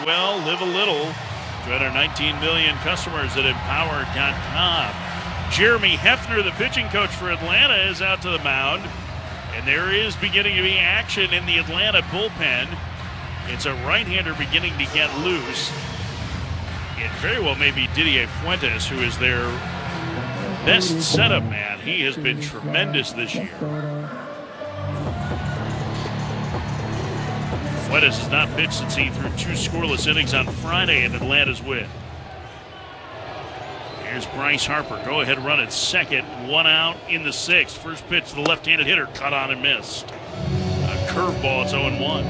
well, live a little. Join our 19 million customers at Empower.com. Jeremy Hefner, the pitching coach for Atlanta, is out to the mound. And there is beginning to be action in the Atlanta bullpen. It's a right-hander beginning to get loose. It very well may be Didier Fuentes, who is their best setup man. He has been tremendous this year. Fuentes has not pitched since he threw 2 scoreless innings on Friday in Atlanta's win. Here's Bryce Harper. Go-ahead run at second. 1 out in the 6th. First pitch to the left-handed hitter. Cut on and missed. A curveball. It's 0-1.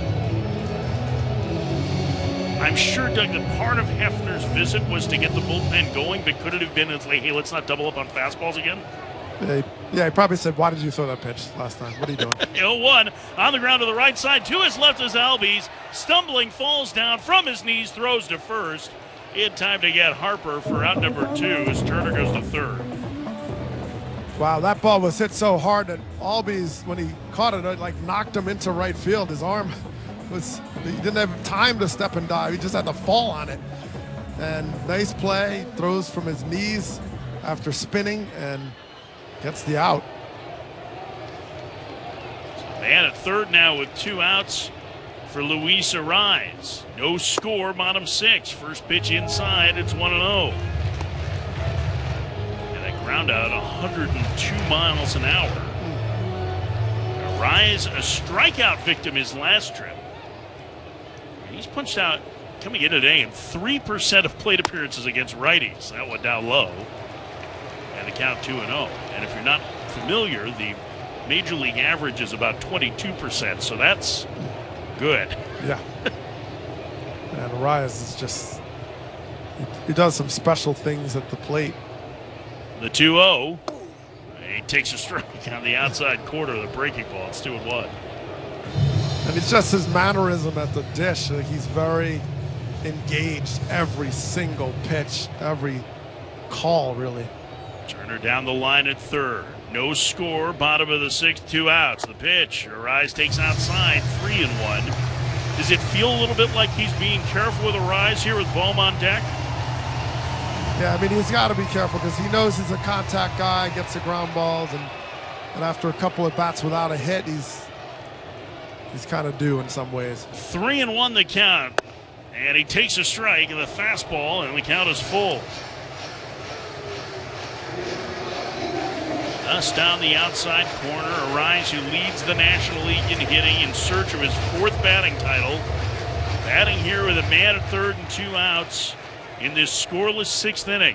I'm sure, Doug, that part of Hefner's visit was to get the bullpen going, but could it have been, like, hey, let's not double up on fastballs again? Yeah, he probably said, why did you throw that pitch last time? What are you doing? 0-1 on the ground to the right side. To his left is Albies. Stumbling, falls down from his knees, throws to first. He had time to get Harper for out number 2 as Turner goes to third. Wow, that ball was hit so hard that Albies, when he caught it, like knocked him into right field. His arm he didn't have time to step and dive. He just had to fall on it. And nice play, throws from his knees after spinning and gets the out. Man at third now with 2 outs for Luis Arraez. No score, bottom 6. First pitch inside, it's 1-0. And a ground out 102 miles an hour. Arraez, a strikeout victim his last trip. He's punched out, coming in today, in 3% of plate appearances against righties. That went down low. And the count 2-0. And if you're not familiar, the Major League average is about 22%, so that's good. Yeah. And Arraez is just, he does some special things at the plate. The 2-0. He takes a strike on the outside corner of the breaking ball. It's 2-1. And it's just his mannerism at the dish. Like, he's very engaged every single pitch, every call, really. Turner down the line at third. No score, bottom of the 6th, 2 outs. The pitch, Arraez takes outside, 3-1. Does it feel a little bit like he's being careful with Arraez here with Bohm on deck? Yeah, I mean, he's got to be careful because he knows he's a contact guy, gets the ground balls, and after a couple of bats without a hit, he's kind of due in some ways. 3-1 the count, and he takes a strike in the fastball, and the count is full. Thus down the outside corner, Arraez, who leads the National League in hitting in search of his 4th batting title. Batting here with a man at third and 2 outs in this scoreless 6th inning.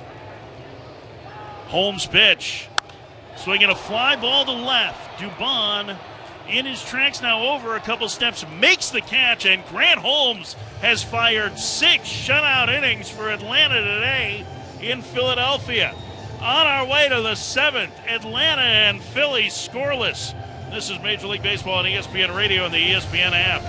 Holmes' pitch. Swinging a fly ball to left. Dubon in his tracks now over a couple steps, makes the catch, and Grant Holmes has fired 6 shutout innings for Atlanta today in Philadelphia. On our way to the 7th, Atlanta and Philly scoreless. This is Major League Baseball on ESPN Radio and the ESPN app.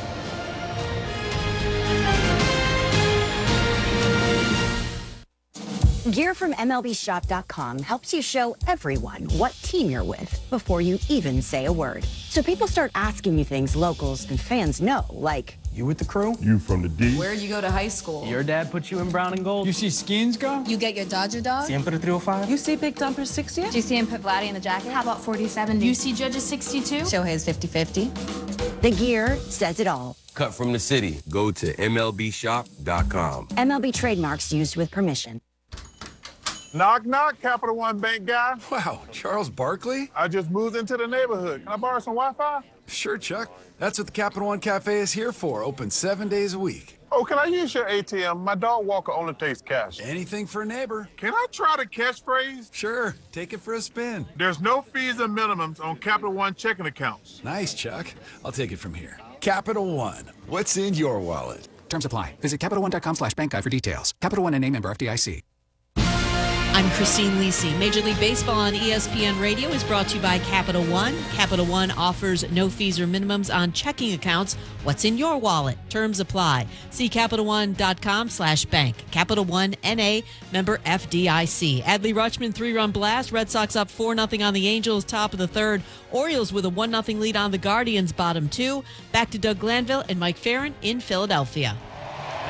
Gear from MLBshop.com helps you show everyone what team you're with before you even say a word. So people start asking you things locals and fans know, like, you with the crew? You from the D? Where'd you go to high school? Your dad put you in brown and gold? You see Skins go? You get your Dodger dog? Siempre 305? You see Big Dumper 60? Do you see him put Vladdy in the jacket? How about 40-70? You see Judges 62? Shohei's 50-50. the gear says it all. Cut from the city. Go to MLBshop.com. MLB trademarks used with permission. Knock, knock, Capital One Bank guy. Wow, Charles Barkley? I just moved into the neighborhood. Can I borrow some Wi-Fi? Sure, Chuck. That's what the Capital One Cafe is here for, open 7 days a week. Oh, can I use your ATM? My dog walker only takes cash. Anything for a neighbor. Can I try the catchphrase? Sure, take it for a spin. There's no fees and minimums on Capital One checking accounts. Nice, Chuck. I'll take it from here. Capital One. What's in your wallet? Terms apply. Visit CapitalOne.com/bankguide for details. Capital One NA, member FDIC. I'm Christine Lisi. Major League Baseball on ESPN Radio is brought to you by Capital One. Capital One offers no fees or minimums on checking accounts. What's in your wallet? Terms apply. See CapitalOne.com/bank. Capital One NA, member FDIC. Adley Rutschman 3-run blast. Red Sox up 4-0 on the Angels, top of the 3rd. Orioles with a 1-0 lead on the Guardians, bottom 2. Back to Doug Glanville and Mike Farron in Philadelphia.